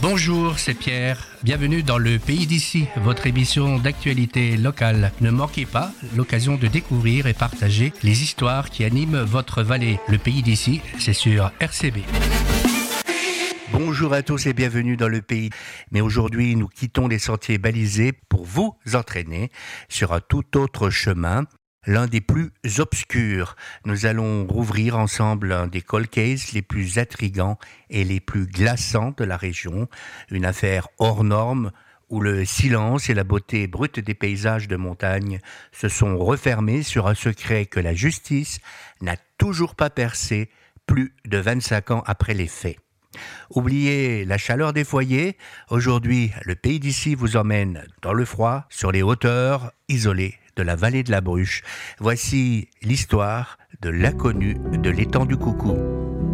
Bonjour, c'est Pierre. Bienvenue dans le Pays d'ici, votre émission d'actualité locale. Ne manquez pas l'occasion de découvrir et partager les histoires qui animent votre vallée. Le Pays d'ici, c'est sur RCB. Bonjour à tous et bienvenue dans le pays. Mais aujourd'hui, nous quittons les sentiers balisés pour vous entraîner sur un tout autre chemin, l'un des plus obscurs. Nous allons rouvrir ensemble un des cold cases les plus intrigants et les plus glaçants de la région. Une affaire hors norme où le silence et la beauté brute des paysages de montagne se sont refermés sur un secret que la justice n'a toujours pas percé plus de 25 ans après les faits. Oubliez la chaleur des foyers, aujourd'hui le Pays d'ici vous emmène dans le froid, sur les hauteurs isolées de la vallée de la Bruche. Voici l'histoire de l'inconnu de l'étang du Coucou.